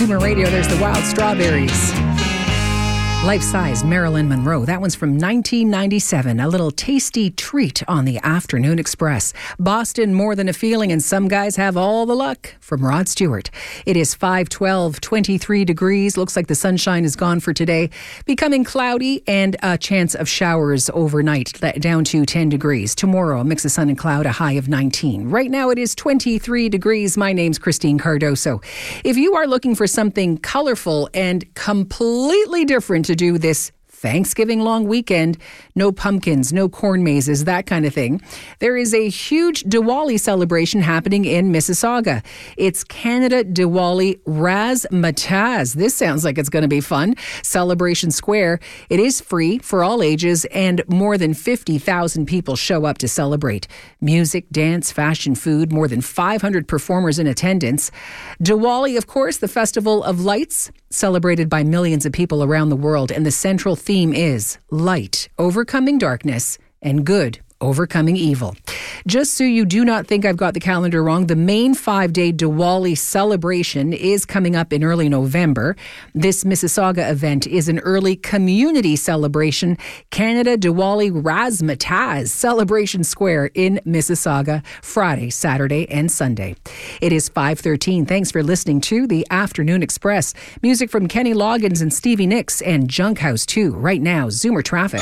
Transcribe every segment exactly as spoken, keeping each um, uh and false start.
Zoomer Radio, there's the Wild Strawberries. Life-size Marilyn Monroe. That one's from nineteen ninety-seven. A little tasty treat on the Afternoon Express. Boston, more than a feeling, and some guys have all the luck. From Rod Stewart. It is five twelve, twenty-three degrees. Looks like the sunshine is gone for today. Becoming cloudy and a chance of showers overnight, down to ten degrees. Tomorrow, a mix of sun and cloud, a high of nineteen. Right now, it is twenty-three degrees. My name's Christine Cardoso. If you are looking for something colorful and completely different to do this Thanksgiving long weekend, no pumpkins, no corn mazes, that kind of thing. There is a huge Diwali celebration happening in Mississauga. It's Canada Diwali Razzmatazz. This sounds like it's going to be fun. Celebration Square. It is free for all ages, and more than fifty thousand people show up to celebrate. Music, dance, fashion, food, more than five hundred performers in attendance. Diwali, of course, the festival of lights, celebrated by millions of people around the world, and the central theme is light overcoming darkness and good overcoming evil. Just so you do not think I've got the calendar wrong, the main five-day Diwali celebration is coming up in early November. This Mississauga event is an early community celebration, Canada Diwali Razzmatazz Celebration Square in Mississauga, Friday, Saturday, and Sunday. It is five thirteen. Thanks for listening to the Afternoon Express. Music from Kenny Loggins and Stevie Nicks and Junk House two. Right now, Zoomer Traffic.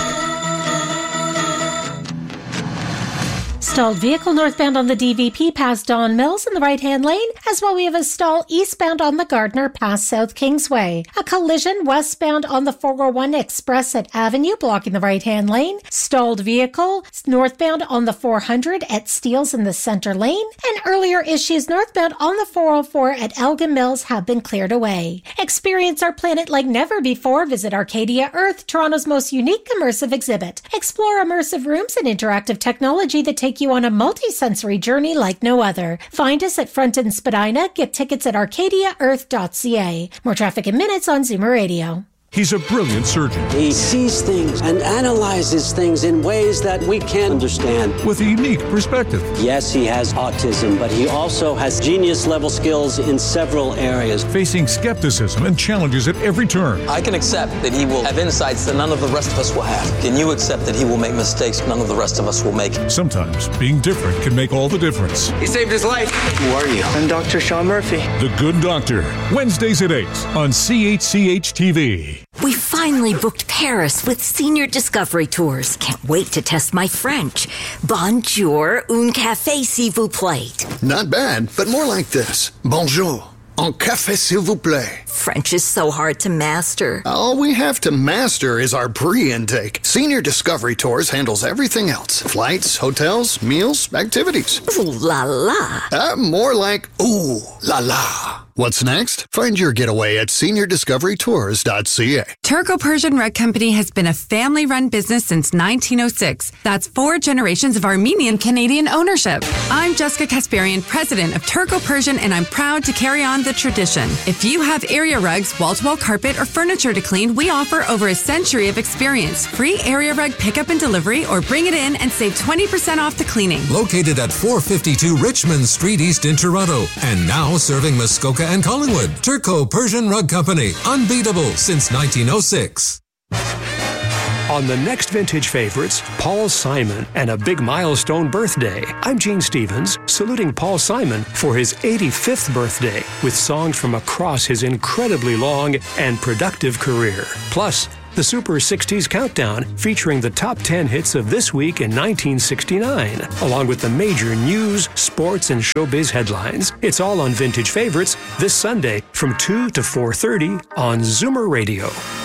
Stalled vehicle northbound on the D V P past Don Mills in the right-hand lane, as well we have a stall eastbound on the Gardner past South Kingsway. A collision westbound on the four oh one Express at Avenue blocking the right-hand lane. Stalled vehicle northbound on the four hundred at Steeles in the center lane. And earlier issues northbound on the four oh four at Elgin Mills have been cleared away. Experience our planet like never before. Visit Arcadia Earth, Toronto's most unique immersive exhibit. Explore immersive rooms and interactive technology that take you on a multi-sensory journey like no other. Find us at Front and Spadina. Get tickets at arcadia earth dot c a. More traffic in minutes on Zoomer Radio. He's a brilliant surgeon. He sees things and analyzes things in ways that we can't understand. With a unique perspective. Yes, he has autism, but he also has genius-level skills in several areas. Facing skepticism and challenges at every turn. I can accept that he will have insights that none of the rest of us will have. Can you accept that he will make mistakes none of the rest of us will make? Sometimes being different can make all the difference. He saved his life. Who are you? I'm Doctor Sean Murphy. The Good Doctor. Wednesdays at eight on C H C H T V. We finally booked Paris with Senior Discovery Tours. Can't wait to test my French. Bonjour, un café s'il vous plaît. Not bad, but more like this. Bonjour, un café s'il vous plaît. French is so hard to master. All we have to master is our pre-intake. Senior Discovery Tours handles everything else. Flights, hotels, meals, activities. Ooh la la. Uh, more like ooh la la. What's next? Find your getaway at senior discovery tours dot c a. Turco Persian Rug Company has been a family-run business since nineteen oh six. That's four generations of Armenian-Canadian ownership. I'm Jessica Kasparian, president of Turco Persian, and I'm proud to carry on the tradition. If you have area rugs, wall-to-wall carpet, or furniture to clean, we offer over a century of experience. Free area rug pickup and delivery, or bring it in and save twenty percent off the cleaning. Located at four fifty-two Richmond Street East in Toronto, and now serving Muskoka and Collingwood. Turco Persian Rug Company. Unbeatable since nineteen oh six. On the next Vintage Favorites, Paul Simon and a big milestone birthday. I'm Gene Stevens, saluting Paul Simon for his eighty-fifth birthday with songs from across his incredibly long and productive career. Plus, the Super sixties Countdown, featuring the top ten hits of this week in nineteen sixty-nine, along with the major news, sports, and showbiz headlines. It's all on Vintage Favorites this Sunday from two to four thirty on Zoomer Radio.